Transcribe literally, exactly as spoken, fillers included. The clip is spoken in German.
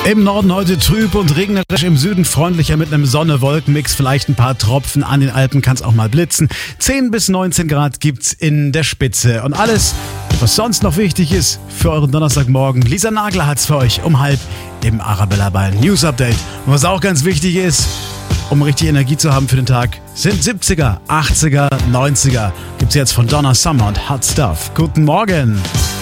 Im Norden heute trüb und regnerisch, im Süden freundlicher mit einem Sonne-Wolken-Mix, vielleicht ein paar Tropfen, an den Alpen kann es auch mal blitzen. zehn bis neunzehn Grad gibt's in der Spitze. Und alles, was sonst noch wichtig ist für euren Donnerstagmorgen, Lisa Nagler hat's für euch um halb im Arabella Ball News Update. Und was auch ganz wichtig ist, um richtig Energie zu haben für den Tag, sind siebziger, achtziger, neunziger. Gibt's jetzt von Donna Summer und Hot Stuff. Guten Morgen!